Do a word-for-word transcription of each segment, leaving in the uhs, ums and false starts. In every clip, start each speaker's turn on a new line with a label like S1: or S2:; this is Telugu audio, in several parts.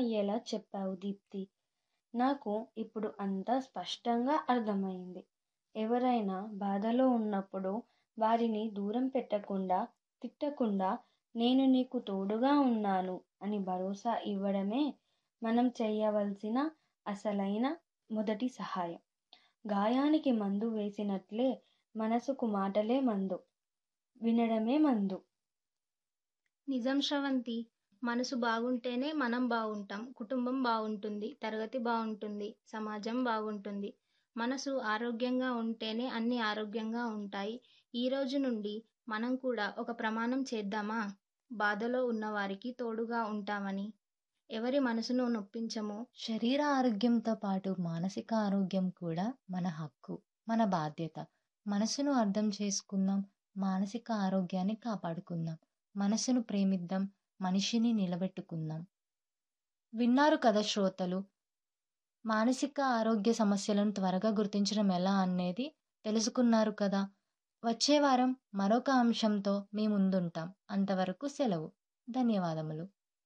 S1: అర్థమయ్యేలా చెప్పావు దీప్తి. నాకు ఇప్పుడు అంతా స్పష్టంగా అర్థమైంది. ఎవరైనా బాధలో ఉన్నప్పుడు వారిని దూరం పెట్టకుండా, తిట్టకుండా నేను నీకు తోడుగా ఉన్నాను అని భరోసా ఇవ్వడమే మనం చేయవలసిన అసలైన మొదటి సహాయం. గాయానికి మందు వేసినట్లే మనసుకు మాటలే మందు, వినడమే మందు.
S2: నిజం శ్రవంతి. మనసు బాగుంటేనే మనం బాగుంటాం, కుటుంబం బాగుంటుంది, తరగతి బాగుంటుంది, సమాజం బాగుంటుంది. మనసు ఆరోగ్యంగా ఉంటేనే అన్ని ఆరోగ్యంగా ఉంటాయి. ఈ రోజు నుండి మనం కూడా ఒక ప్రమాణం చేద్దామా? బాధలో ఉన్నవారికి తోడుగా ఉంటామని, ఎవరి మనసును నొప్పించము.
S3: శరీర ఆరోగ్యంతో పాటు మానసిక ఆరోగ్యం కూడా మన హక్కు, మన బాధ్యత. మనసును అర్థం చేసుకుందాం, మానసిక ఆరోగ్యాన్ని కాపాడుకుందాం. మనసును ప్రేమిద్దాం, మనిషిని నిలబెట్టుకుందాం. విన్నారు కదా శ్రోతలు, మానసిక ఆరోగ్య సమస్యలను త్వరగా గుర్తించడం ఎలా అనేది తెలుసుకున్నారు కదా. వచ్చే వారం మరొక అంశంతో మీ ముందుంటాం. అంతవరకు సెలవు. ధన్యవాదములు.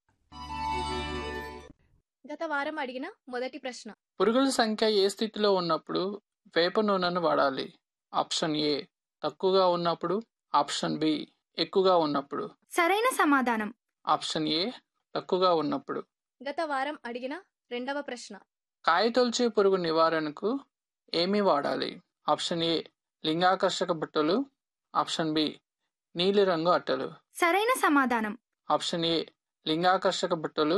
S4: గత వారం అడిగిన మొదటి ప్రశ్న:
S5: పురుగుల సంఖ్య ఏ స్థితిలో ఉన్నప్పుడు వేప నూనెను వాడాలి? ఆప్షన్ ఏ తక్కువగా ఉన్నప్పుడు, ఆప్షన్ బి ఎక్కువగా ఉన్నప్పుడు.
S4: సరైన సమాధానం
S5: ఆప్షన్ ఏ తక్కువగా ఉన్నప్పుడు.
S4: గత వారం అడిగిన రెండవ ప్రశ్న:
S5: కాయతొలిచే పురుగు నివారణకు ఏమి వాడాలి? ఆప్షన్ ఏ లింగాకర్షక బుట్టలు, ఆప్షన్ బి నీలిరంగు అట్టలు.
S4: సరైన సమాధానం
S5: ఆప్షన్ ఏ లింగాకర్షక బుట్టలు.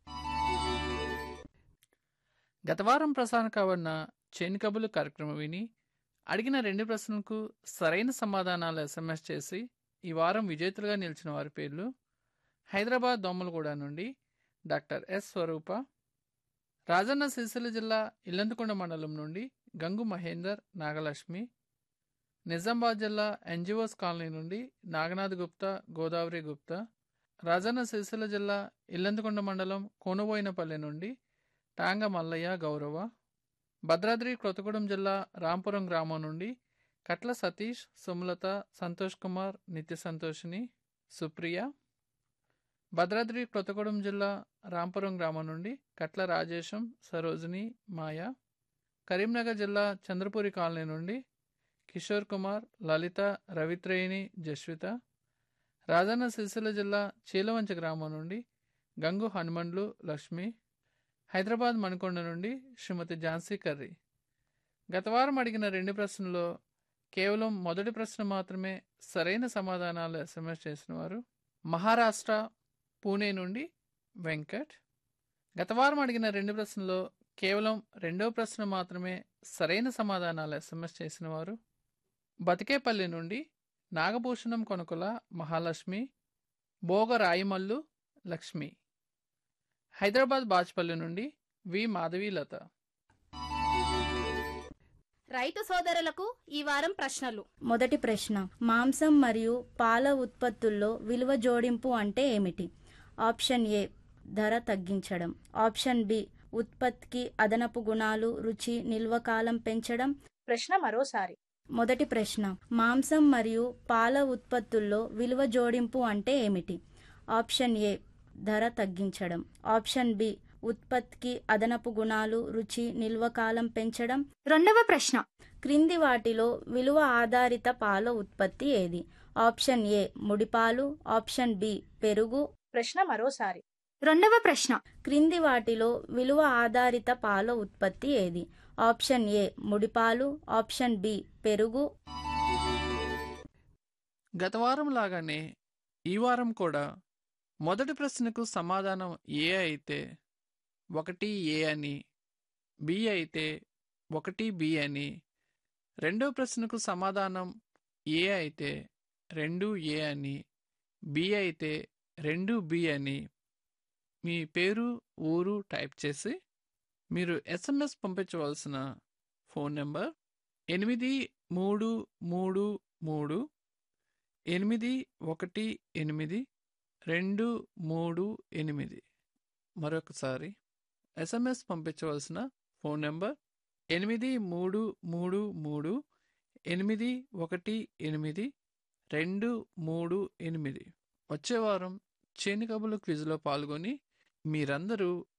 S5: గత వారం ప్రసారం కావన్న చేను కబుర్లు కార్యక్రమం విని అడిగిన రెండు ప్రశ్నలకు సరైన సమాధానాలు ఎస్ఎంఎస్ చేసి ఈ వారం విజేతలుగా నిలిచిన వారి పేర్లు: హైదరాబాద్ దోమలగూడ నుండి డాక్టర్ ఎస్ స్వరూప, రాజన్న సిరిసిల్ల జిల్లా ఇల్లందుకొండ మండలం నుండి గంగు మహేందర్ నాగలక్ష్మి, నిజామాబాద్ జిల్లా ఎన్జిఓస్ కాలనీ నుండి నాగనాథ్ గుప్తా, గోదావరి గుప్తా, రాజన్న సిరిసిల్ల జిల్లా ఇల్లందుకొండ మండలం కోనబోయినపల్లి నుండి టాంగ మల్లయ్య గౌరవ, భద్రాద్రి కొత్తగూడెం జిల్లా రాంపురం గ్రామం నుండి కట్ల సతీష్, సుమలత, సంతోష్ కుమార్, నిత్య సంతోషిని, సుప్రియ, భద్రాద్రి కొత్తగూడెం జిల్లా రాంపురం గ్రామం నుండి కట్ల రాజేశం, సరోజిని, మాయ, కరీంనగర్ జిల్లా చంద్రపూరి కాలనీ నుండి కిషోర్ కుమార్, లలిత, రవిత్రేయిని, జస్విత, రాజన్న సిరిసిల్ల జిల్లా చీలవంచ గ్రామం నుండి గంగు హనుమండ్లు లక్ష్మి, హైదరాబాద్ మణికొండ నుండి శ్రీమతి ఝాన్సీ కర్రీ. గత వారం అడిగిన రెండు ప్రశ్నల్లో కేవలం మొదటి ప్రశ్న మాత్రమే సరైన సమాధానాలు ఎస్ఎంఎస్ చేసిన వారు మహారాష్ట్ర పూణే నుండి వెంకట్. గత వారం అడిగిన రెండు ప్రశ్నల్లో కేవలం రెండవ ప్రశ్న మాత్రమే సరైన సమాధానాలు ఎస్ఎంఎస్ చేసిన వారు బతికేపల్లి నుండి నాగభూషణం కొనుకుల మహాలక్ష్మి, భోగ రాయిమల్లు లక్ష్మి, హైదరాబాద్ బాచ్పల్లి నుండి వి మాధవీలత.
S4: రైతు సోదరులకు ఈ వారం ప్రశ్నలు.
S6: మొదటి ప్రశ్న: మాంసం మరియు పాల ఉత్పత్తుల్లో విలువ జోడింపు అంటే ఏమిటి? ఆప్షన్ ఏ ధర తగ్గించడం, ఆప్షన్ బి ఉత్పత్తికి అదనపు గుణాలు, రుచి, నిల్వకాలం పెంచడం.
S4: ప్రశ్న మరోసారి.
S6: మొదటి ప్రశ్న: మాంసం మరియు పాల ఉత్పత్తుల్లో విలువ జోడింపు అంటే ఏమిటి? ఆప్షన్ ఏ ధర తగ్గించడం, ఆప్షన్ బి ఉత్పత్తికి అదనపు గుణాలు, రుచి, నిల్వకాలం పెంచడం.
S4: రెండవ ప్రశ్న:
S6: క్రింది వాటిలో విలువ ఆధారిత పాల ఉత్పత్తి ఏది? ఆప్షన్ ఏ ముడిపాలు, ఆప్షన్ బి పెరుగు.
S4: ప్రశ్న మరోసారి. రెండవ ప్రశ్న:
S6: క్రింది వాటిలో విలువ ఆధారిత పాల ఉత్పత్తి ఏది? ఆప్షన్ ఏ ముడిపాలు, ఆప్షన్ బి పెరుగు.
S5: గత వారం లాగానే ఈ వారం కూడా మొదటి ప్రశ్నకు సమాధానం ఏ అయితే ఒకటి ఏ అని, బి అయితే ఒకటి బి అని, రెండో ప్రశ్నకు సమాధానం ఏ అయితే రెండు ఏ అని, బి అయితే రెండు బి అని మీ పేరు, ఊరు టైప్ చేసి మీరు ఎస్ఎంఎస్ పంపించవలసిన ఫోన్ నెంబర్ ఎనిమిది మూడు మూడు మూడు ఎనిమిది ఒకటి ఎనిమిది రెండు మూడు ఎనిమిది. మరొకసారి ఎస్ఎంఎస్ పంపించవలసిన ఫోన్ నెంబర్ ఎనిమిది మూడు మూడు మూడు ఎనిమిది ఒకటి ఎనిమిది రెండు మూడు ఎనిమిది. వచ్చే వారం చేను కబుర్లు క్విజ్లో పాల్గొని మీరందరూ